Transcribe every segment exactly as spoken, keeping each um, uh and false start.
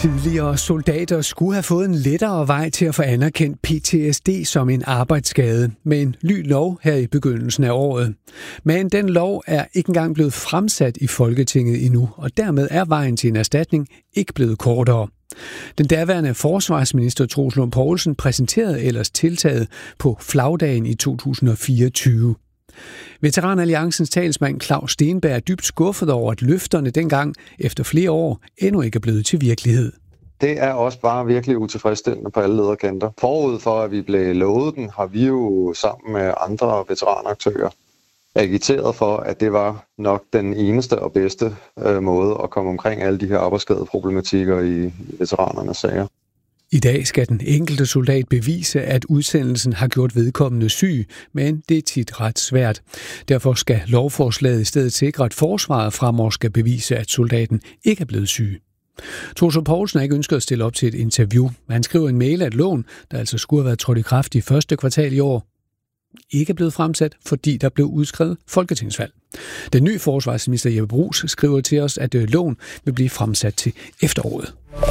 Tidligere soldater skulle have fået en lettere vej til at få anerkendt P T S D som en arbejdsskade med en ny lov her i begyndelsen af året. Men den lov er ikke engang blevet fremsat i Folketinget endnu, og dermed er vejen til en erstatning ikke blevet kortere. Den daværende forsvarsminister Troels Lund Poulsen præsenterede ellers tiltaget på flagdagen i to tusind og fireogtyve. Veteranalliancens talsmand Claus Stenberg er dybt skuffet over, at løfterne dengang efter flere år endnu ikke er blevet til virkelighed. Det er også bare virkelig utilfredsstillende på alle lederkanter. Forud for, at vi blev lovet den, har vi jo sammen med andre veteranaktører agiteret for, at det var nok den eneste og bedste øh, måde at komme omkring alle de her arbejdsskadeproblematikker i veteranernes sager. I dag skal den enkelte soldat bevise, at udsendelsen har gjort vedkommende syg, men det er tit ret svært. Derfor skal lovforslaget i stedet sikre, at forsvaret fremover skal bevise, at soldaten ikke er blevet syg. Troels Lund Poulsen har ikke ønsket at stille op til et interview. Han skriver en mail, at loven, der altså skulle have været trådt i kraft i første kvartal i år, ikke er blevet fremsat, fordi der blev udskrevet folketingsvalg. Den nye forsvarsminister Jeppe Bruus skriver til os, at loven vil blive fremsat til efteråret.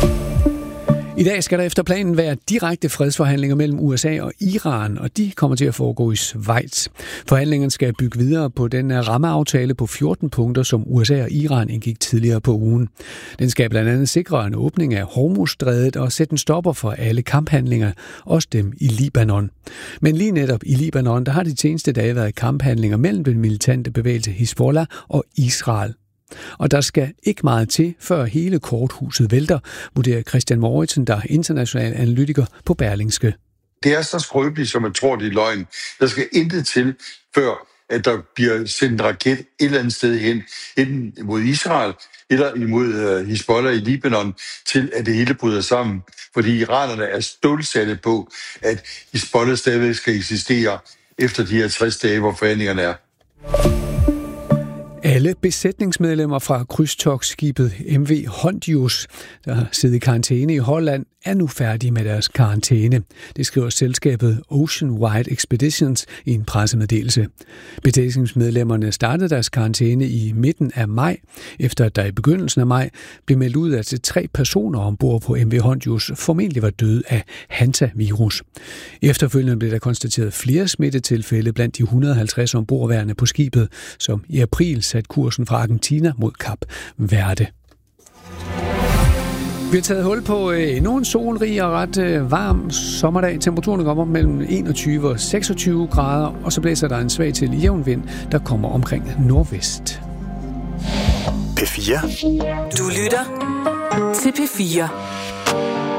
I dag skal der efter planen være direkte fredsforhandlinger mellem U S A og Iran, og de kommer til at foregå i Schweiz. Forhandlingerne skal bygge videre på den rammeaftale på fjorten punkter, som U S A og Iran indgik tidligere på ugen. Den skal blandt andet sikre en åbning af Hormuzstrædet og sætte en stopper for alle kamphandlinger, også dem i Libanon. Men lige netop i Libanon, der har de seneste dage været kamphandlinger mellem den militante bevægelse Hizbollah og Israel. Og der skal ikke meget til, før hele korthuset vælter, vurderer Christian Mouritsen, der er international analytiker på Berlingske. Det er så skrøbeligt, som man tror, det er løgn. Der skal intet til, før at der bliver sendt en raket et eller andet sted hen, enten mod Israel eller imod Hizbollah i Libanon, til at det hele bryder sammen. Fordi iranerne er stålsatte på, at Hizbollah stadigvæk skal eksistere efter de her tres dage, hvor forhandlingerne er. Alle besætningsmedlemmer fra krydstogtskibet M V Hondius, der har siddet i karantæne i Holland, er nu færdige med deres karantæne. Det skriver selskabet Ocean Wide Expeditions i en pressemeddelelse. Besætningsmedlemmerne startede deres karantæne i midten af maj, efter at der i begyndelsen af maj blev meldt ud, at tre personer ombord på M V Hondius formentlig var døde af hantavirus. Efterfølgende blev der konstateret flere smittetilfælde blandt de et hundrede og halvtreds ombordværende på skibet, som i april satte kursen fra Argentina mod Kap Verde. Vi har taget hul på endnu en solrig og ret varm sommerdag. Temperaturen kommer mellem enogtyve og seksogtyve grader, og så blæser der en svag til jævn vind, der kommer omkring nordvest. P fire. Du lytter til P fire.